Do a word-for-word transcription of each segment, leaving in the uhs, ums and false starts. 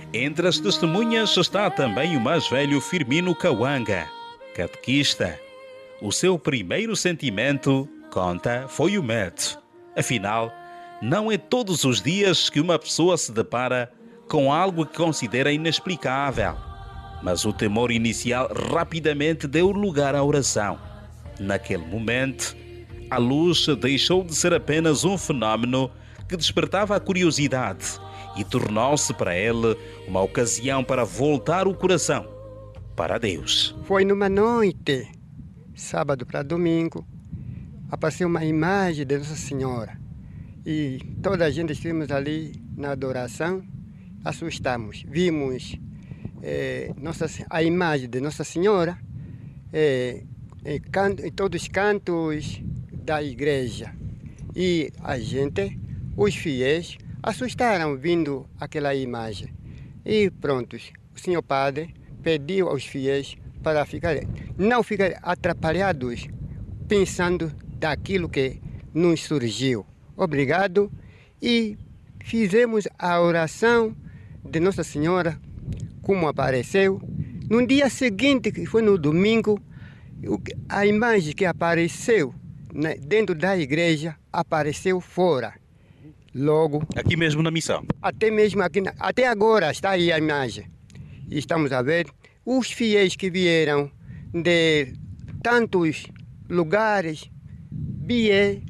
Entre as testemunhas está também o mais velho Firmino Kawanga, catequista. O seu primeiro sentimento, conta, foi o medo. Afinal, não é todos os dias que uma pessoa se depara com algo que considera inexplicável. Mas o temor inicial rapidamente deu lugar à oração. Naquele momento, a luz deixou de ser apenas um fenômeno que despertava a curiosidade e tornou-se para ele uma ocasião para voltar o coração para Deus. Foi numa noite, sábado para domingo, apareceu uma imagem de Nossa Senhora. E toda a gente estivemos ali na adoração, assustamos. Vimos é, nossa, a imagem de Nossa Senhora é, em, canto, em todos os cantos da igreja. E a gente, os fiéis, assustaram vindo aquela imagem. E pronto, o senhor padre pediu aos fiéis para ficar, não ficar atrapalhados pensando daquilo que nos surgiu. Obrigado. E fizemos a oração de Nossa Senhora como apareceu. No dia seguinte, que foi no domingo, a imagem que apareceu dentro da igreja apareceu fora. Logo, aqui mesmo na missão. Até mesmo aqui, até agora está aí a imagem. E estamos a ver os fiéis que vieram de tantos lugares, Bié,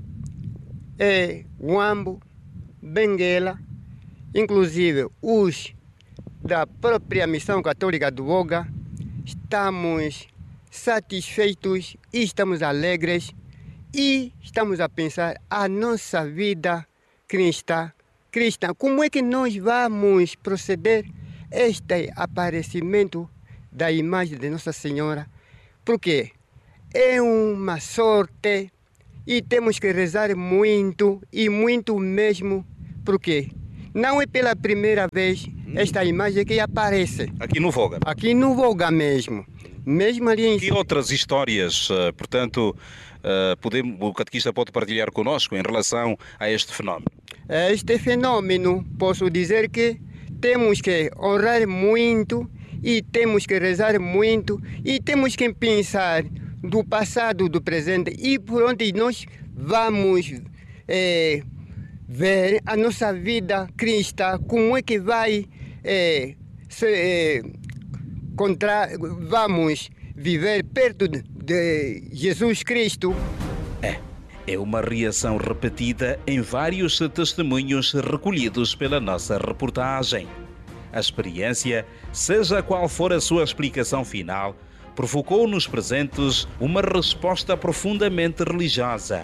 é, Huambo, Benguela, inclusive os da própria Missão Católica do Boga. Estamos satisfeitos e estamos alegres e estamos a pensar a nossa vida cristã, cristã. Como é que nós vamos proceder este aparecimento da imagem de Nossa Senhora? Porque é uma sorte e temos que rezar muito e muito mesmo, porque não é pela primeira vez esta imagem que aparece. Aqui no Voga? Aqui no Voga mesmo. Mesmo ali em... Que outras histórias, portanto, podemos, o catequista pode partilhar conosco em relação a este fenómeno? Este fenômeno, posso dizer que temos que orar muito e temos que rezar muito e temos que pensar do passado, do presente e por onde nós vamos é, ver a nossa vida cristã, como é que vai é, se, é, contra, vamos viver perto de Jesus Cristo. É, é uma reação repetida em vários testemunhos recolhidos pela nossa reportagem. A experiência, seja qual for a sua explicação final, provocou nos presentes uma resposta profundamente religiosa.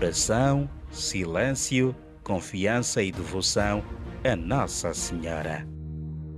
Oração, silêncio, confiança e devoção a Nossa Senhora.